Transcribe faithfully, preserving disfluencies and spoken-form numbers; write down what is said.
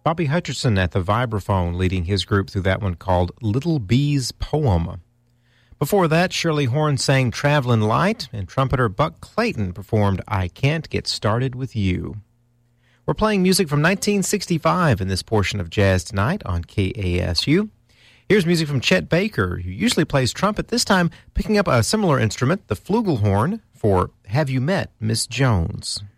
Bobby Hutcherson at the vibraphone leading his group through that one called Little Bee's Poem. Before that, Shirley Horn sang Travelin' Light, and trumpeter Buck Clayton performed I Can't Get Started With You. We're playing music from nineteen sixty-five in this portion of Jazz Tonight on K A S U. Here's music from Chet Baker, who usually plays trumpet, this time picking up a similar instrument, the flugelhorn, for Have You Met Miss Jones?